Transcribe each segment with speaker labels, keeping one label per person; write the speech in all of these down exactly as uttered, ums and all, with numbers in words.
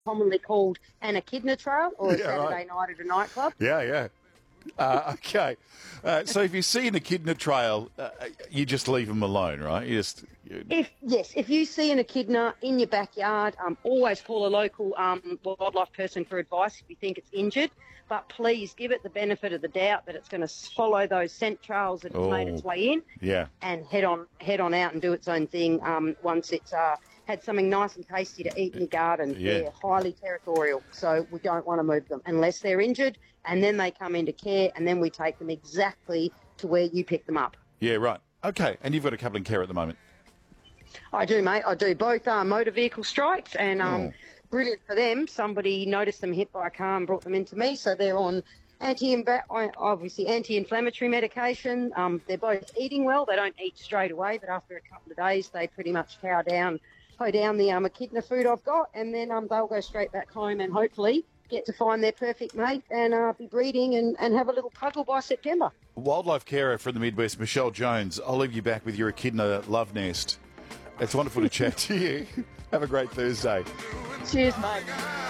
Speaker 1: commonly called an echidna trail or a
Speaker 2: Yeah,
Speaker 1: Saturday
Speaker 2: right.
Speaker 1: night at a nightclub.
Speaker 2: Yeah, yeah. Uh, okay. Uh, so if you see an echidna trail, uh, you just leave them alone, right? You just... You...
Speaker 1: If yes, if you see an echidna in your backyard, um, always call a local um, wildlife person for advice if you think it's injured. But please give it the benefit of the doubt that it's going to follow those scent trails that it's
Speaker 2: Oh,
Speaker 1: made its way in,
Speaker 2: yeah.
Speaker 1: and head on head on out and do its own thing. Um, once it's uh, had something nice and tasty to eat in your garden,
Speaker 2: Yeah.
Speaker 1: they're highly territorial, so we don't want to move them unless they're injured, and then they come into care, and then we take them exactly to where you pick them up.
Speaker 2: Yeah, right. Okay, and you've got a couple in care at the moment.
Speaker 1: I do, mate. I do both uh, motor vehicle strikes, and um,
Speaker 2: Oh.
Speaker 1: brilliant for them. Somebody noticed them hit by a car and brought them into me, so they're on anti obviously anti-inflammatory medication. Um, they're both eating well. They don't eat straight away, but after a couple of days, they pretty much cow down, hoe down the um, echidna food I've got, and then um, they'll go straight back home and hopefully get to find their perfect mate and uh, be breeding and, and have a little cuddle by September.
Speaker 2: Wildlife carer from the Midwest, Michelle Jones. I'll leave you back with your echidna love nest. It's wonderful to chat to you. Have a great Thursday.
Speaker 1: Cheers, mate.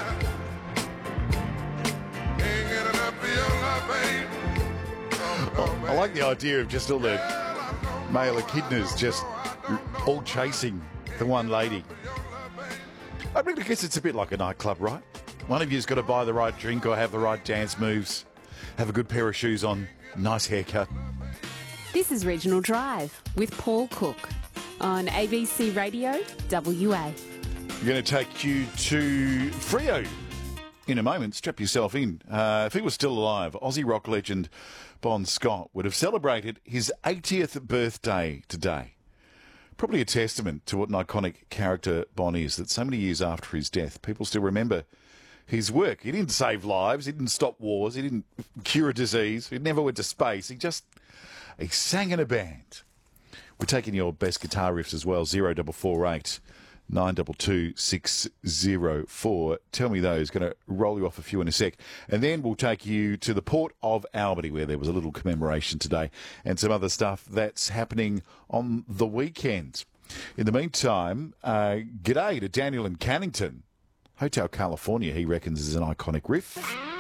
Speaker 2: Oh, I like the idea of just all the male echidnas just all chasing the one lady. I mean, I guess it's a bit like a nightclub, right? One of you's got to buy the right drink or have the right dance moves, have a good pair of shoes on, nice haircut.
Speaker 3: This is Regional Drive with Paul Cook on A B C Radio W A.
Speaker 2: We're going to take you to Freo in a moment. Strap yourself in. Uh, if he was still alive, Aussie rock legend Bon Scott would have celebrated his eightieth birthday today. Probably a testament to what an iconic character Bon is, that so many years after his death, people still remember his work. He didn't save lives, he didn't stop wars, he didn't cure a disease, he never went to space, he just he sang in a band. We're taking your best guitar riffs as well, zero double four eight nine two two six zero four. Tell me those. Going to roll you off a few in a sec. And then we'll take you to the Port of Albany, where there was a little commemoration today, and some other stuff that's happening on the weekend. In the meantime, uh, g'day to Daniel in Cannington. Hotel California, he reckons, is an iconic riff.